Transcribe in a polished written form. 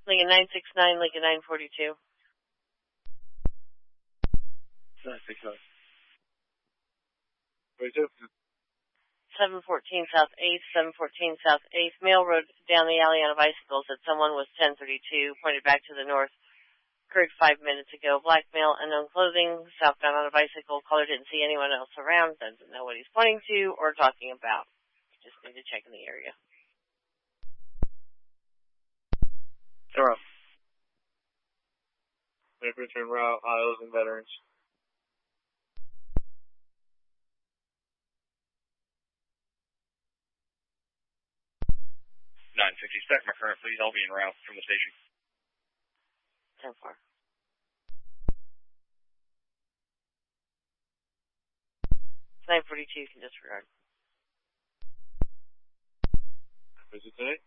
Lincoln 969, Lincoln 942. 969. 42. 714 South 8th, 714 South 8th. Male rode down the alley on a bicycle, said someone was 1032, pointed back to the north. Occurred 5 minutes ago. Black male, unknown clothing, southbound on a bicycle. Caller didn't see anyone else around, doesn't know what he's pointing to or talking about. Just need to check in the area. Zero. Return route, Isles and Veterans. 950, set my current, please. I'll be en route from the station. 10-4. 942, you can disregard. Is it today?